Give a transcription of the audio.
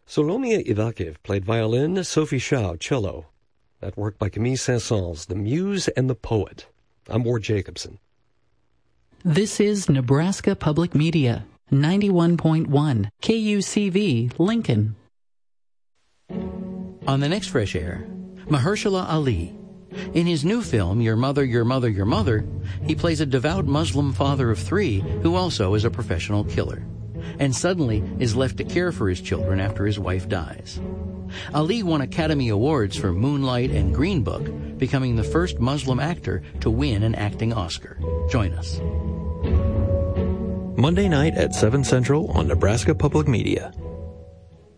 Solomia Ivakiv played violin, Sophie Shaw cello. That work by Camille Saint-Saëns, The Muse and the Poet. I'm Ward Jacobson. This is Nebraska Public Media, 91.1 KUCV, Lincoln. On the next Fresh Air, Mahershala Ali. In his new film, Your Mother, Your Mother, Your Mother, he plays a devout Muslim father of 3 who also is a professional killer, and suddenly is left to care for his children after his wife dies. Ali won Academy Awards for Moonlight and Green Book, becoming the first Muslim actor to win an acting Oscar. Join us. Monday night at 7 Central on Nebraska Public Media.